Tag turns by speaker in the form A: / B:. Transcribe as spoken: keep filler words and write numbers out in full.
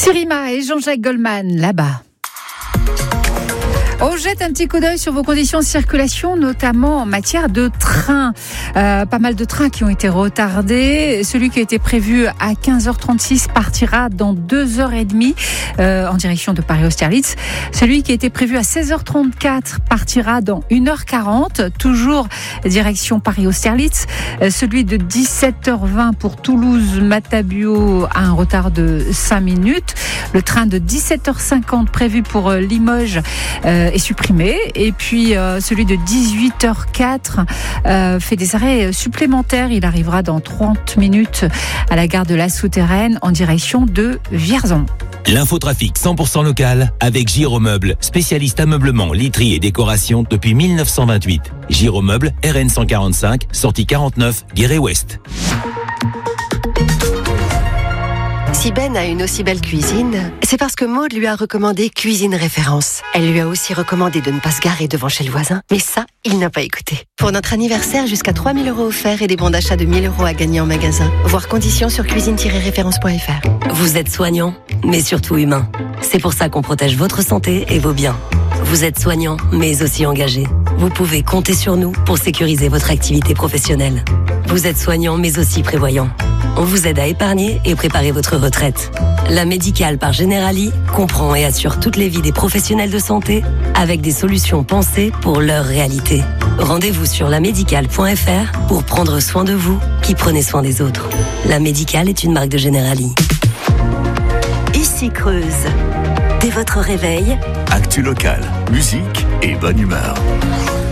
A: Sirima et Jean-Jacques Goldman, là-bas. On jette un petit coup d'œil sur vos conditions de circulation, notamment en matière de train. Euh, pas mal de trains qui ont été retardés. Celui qui a été prévu à quinze heures trente-six partira dans deux heures trente euh, en direction de Paris-Austerlitz. Celui qui a été prévu à seize heures trente-quatre partira dans une heure quarante, toujours direction Paris-Austerlitz. Euh, celui de dix-sept heures vingt pour Toulouse-Matabio a un retard de cinq minutes. Le train de dix-sept heures cinquante prévu pour euh, Limoges euh, est supprimé. Et puis euh, celui de dix-huit heures quatre euh, fait des arrêts supplémentaires. Il arrivera dans trente minutes à la gare de la Souterraine en direction de Vierzon.
B: L'infotrafic cent pour cent local avec Giromeuble, spécialiste ameublement, literie et décoration depuis mille neuf cent vingt-huit. Giromeuble, R N cent quarante-cinq, sortie quarante-neuf, Guéret-Ouest.
C: Si Ben a une aussi belle cuisine, c'est parce que Maude lui a recommandé Cuisine Référence. Elle lui a aussi recommandé de ne pas se garer devant chez le voisin. Mais ça, il n'a pas écouté. Pour notre anniversaire, jusqu'à trois mille euros offerts et des bons d'achat de mille euros à gagner en magasin. Voir conditions sur cuisine tiret référence point f r.
D: Vous êtes soignant, mais surtout humain. C'est pour ça qu'on protège votre santé et vos biens. Vous êtes soignant, mais aussi engagé. Vous pouvez compter sur nous pour sécuriser votre activité professionnelle. Vous êtes soignant, mais aussi prévoyant. On vous aide à épargner et préparer votre retraite. La Médicale par Generali comprend et assure toutes les vies des professionnels de santé avec des solutions pensées pour leur réalité. Rendez-vous sur la médicale point f r pour prendre soin de vous qui prenez soin des autres. La Médicale est une marque de Generali.
E: Ici Creuse. Dès votre réveil,
F: actu local, musique et bonne humeur.